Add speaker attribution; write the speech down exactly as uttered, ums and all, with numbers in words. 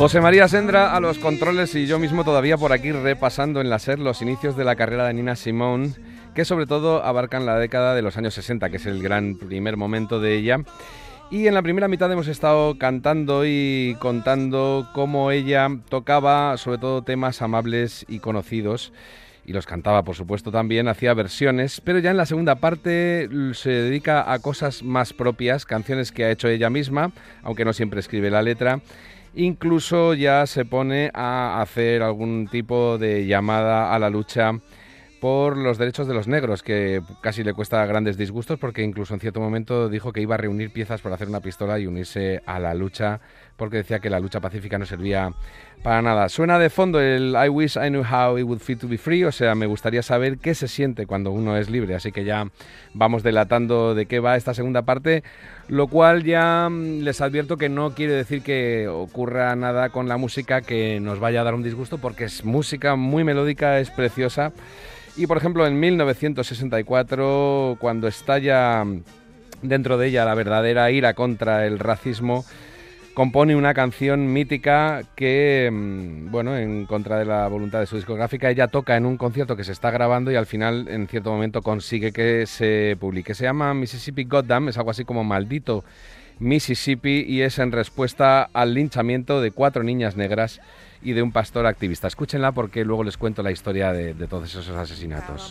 Speaker 1: José María Sendra a los controles y yo mismo todavía por aquí repasando en la SER los inicios de la carrera de Nina Simone, que sobre todo abarcan la década de los años sesenta, que es el gran primer momento de ella. Y en la primera mitad hemos estado cantando y contando cómo ella tocaba sobre todo temas amables y conocidos, y los cantaba, por supuesto, también, hacía versiones, pero ya en la segunda parte se dedica a cosas más propias, canciones que ha hecho ella misma, aunque no siempre escribe la letra. Incluso ya se pone a hacer algún tipo de llamada a la lucha por los derechos de los negros, que casi le cuesta grandes disgustos, porque incluso en cierto momento dijo que iba a reunir piezas para hacer una pistola y unirse a la lucha, porque decía que la lucha pacífica no servía para nada. Suena de fondo el I wish I knew how it would feel to be free, o sea, me gustaría saber qué se siente cuando uno es libre, así que ya vamos delatando de qué va esta segunda parte, lo cual ya les advierto que no quiere decir que ocurra nada con la música que nos vaya a dar un disgusto, porque es música muy melódica, es preciosa. Y, por ejemplo, en mil novecientos sesenta y cuatro, cuando estalla dentro de ella la verdadera ira contra el racismo, compone una canción mítica que, bueno, en contra de la voluntad de su discográfica, ella toca en un concierto que se está grabando y al final, en cierto momento, consigue que se publique. Se llama Mississippi Goddamn, es algo así como Maldito Mississippi, y es en respuesta al linchamiento de cuatro niñas negras y de un pastor activista. Escúchenla porque luego les cuento la historia de, de todos esos asesinatos.